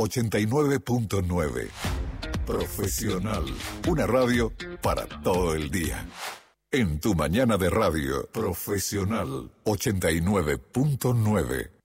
89.9. Profesional. Una radio para todo el día. En tu mañana de radio. Profesional 89.9.